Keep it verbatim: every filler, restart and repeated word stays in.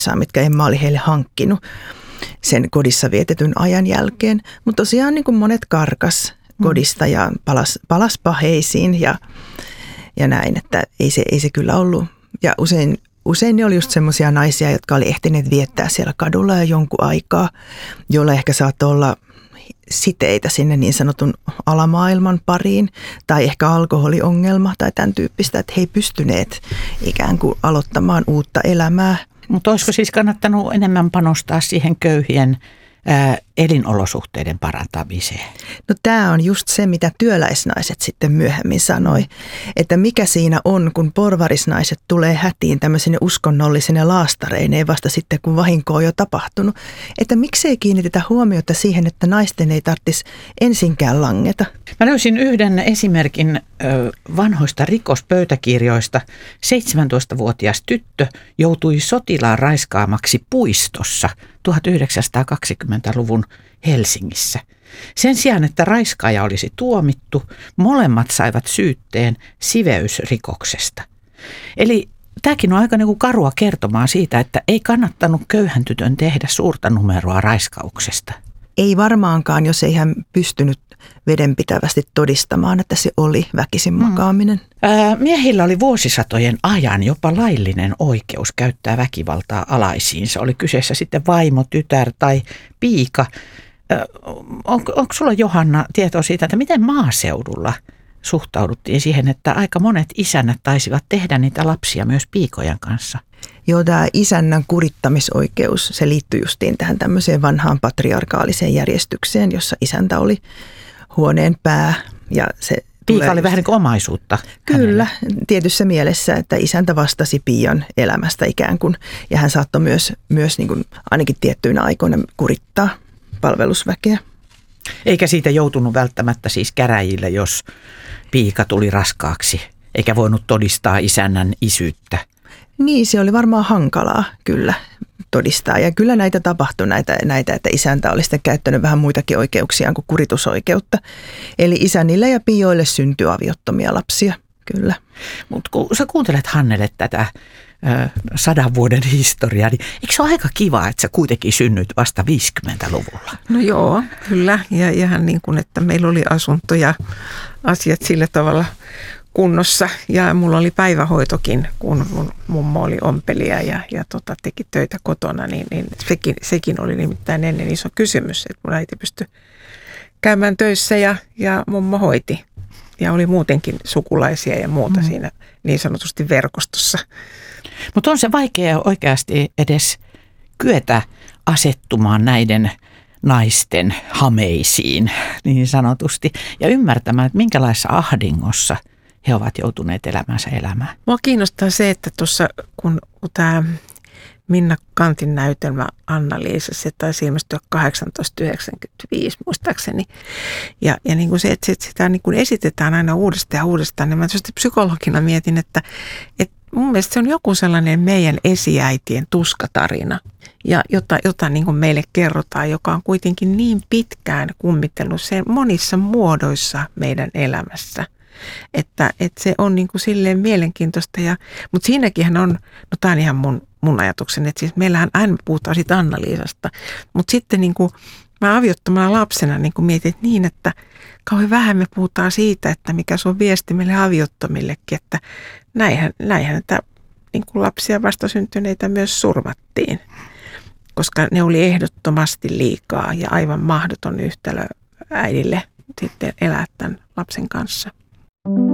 mitkä Emma oli heille hankkinut sen kodissa vietetyn ajan jälkeen. Mutta tosiaan niin kuin monet karkas kodista ja palas, palas paheisiin ja, ja näin, että ei se, ei se kyllä ollut. Ja usein, usein ne oli just semmoisia naisia, jotka oli ehtineet viettää siellä kadulla jo jonkun aikaa, joilla ehkä saattoi olla siteitä sinne niin sanotun alamaailman pariin tai ehkä alkoholiongelma tai tämän tyyppistä, että he ei pystyneet ikään kuin aloittamaan uutta elämää. Mutta olisiko siis kannattanut enemmän panostaa siihen köyhien ää, elinolosuhteiden parantamiseen? No tämä on just se, mitä työläisnaiset sitten myöhemmin sanoi, että mikä siinä on, kun porvarisnaiset tulee hätiin tämmöisenä uskonnollisena laastareineen vasta sitten, kun vahinko on jo tapahtunut. Että miksei kiinnitetä huomiota siihen, että naisten ei tarvitsisi ensinkään langeta. Mä löysin yhden esimerkin ö, vanhoista rikospöytäkirjoista. seitsemäntoistavuotias tyttö joutui sotilaan raiskaamaksi puistossa tuhatyhdeksänsataakaksikymmentäluvun Helsingissä. Sen sijaan, että raiskaaja olisi tuomittu, molemmat saivat syytteen siveysrikoksesta. Eli tämäkin on aika niin kuin karua kertomaan siitä, että ei kannattanut köyhän tytön tehdä suurta numeroa raiskauksesta. Ei varmaankaan, jos ei hän pystynyt vedenpitävästi todistamaan, että se oli väkisin makaaminen. Ää, miehillä oli vuosisatojen ajan jopa laillinen oikeus käyttää väkivaltaa alaisiinsa. Oli kyseessä sitten vaimo, tytär tai piika. Ää, on, onko sulla, Johanna, tietoa siitä, että miten maaseudulla suhtauduttiin siihen, että aika monet isännät taisivat tehdä niitä lapsia myös piikojen kanssa? Joo, tämä isännän kurittamisoikeus, se liittyy justiin tähän tämmöiseen vanhaan patriarkaaliseen järjestykseen, jossa isäntä oli huoneen pää. Ja se Piika oli vähän niin kuin omaisuutta. Kyllä, hänelle. Tietyssä mielessä, että isäntä vastasi piian elämästä ikään kuin. Ja hän saattoi myös, myös niin kuin ainakin tiettyinä aikoina kurittaa palvelusväkeä. Eikä siitä joutunut välttämättä siis käräjille, jos piika tuli raskaaksi, eikä voinut todistaa isännän isyyttä. Niin, se oli varmaan hankalaa kyllä todistaa. Ja kyllä näitä tapahtui, näitä, näitä että isäntä oli sitten käyttänyt vähän muitakin oikeuksiaan kuin kuritusoikeutta. Eli isännille ja pioille syntyi aviottomia lapsia, kyllä. Mutta kun sä kuuntelet, Hannele, tätä ö, sadan vuoden historiaa, niin eikö se ole aika kiva, että sä kuitenkin synnyt vasta viisikymmentäluvulla? No joo, kyllä. Ja ihan niin kuin, että meillä oli asunto ja asiat sillä tavalla kunnossa ja mulla oli päivähoitokin, kun mun mummo oli ompelija ja, ja tota, teki töitä kotona, niin, niin sekin, sekin oli nimittäin ennen iso kysymys, että mun äiti pystyi käymään töissä ja, ja mummo hoiti. Ja oli muutenkin sukulaisia ja muuta mm. siinä niin sanotusti verkostossa. Mutta on se vaikea oikeasti edes kyetä asettumaan näiden naisten hameisiin niin sanotusti ja ymmärtämään, että minkälaisessa ahdingossa he ovat joutuneet elämänsä elämään. Mua kiinnostaa se, että tuossa kun, kun tämä Minna Kantin näytelmä Anna-Liisa, se taisi ilmestyä tuhatkahdeksansataayhdeksänkymmentäviisi muistaakseni. Ja, ja niin kuin se, että sitä niin kuin esitetään aina uudestaan ja uudestaan, niin mä tietysti psykologina mietin, että, että mun mielestä se on joku sellainen meidän esiäitien tuskatarina, ja jota, jota niin kuin meille kerrotaan, joka on kuitenkin niin pitkään kummitellut sen monissa muodoissa meidän elämässä. Että, että se on niin kuin silleen mielenkiintoista, ja, mutta siinäkin on, no tämä on ihan mun, mun ajatukseni, että siis meillähän aina puhutaan siitä Anna-Liisasta, mutta sitten niin kuin mä aviottomana lapsena niin kuin mietin että niin, että kauhean vähän me puhutaan siitä, että mikä se on viesti meille aviottomillekin, että näinhän, näinhän että niin kuin lapsia vastasyntyneitä myös surmattiin, koska ne oli ehdottomasti liikaa ja aivan mahdoton yhtälö äidille sitten elää tämän lapsen kanssa.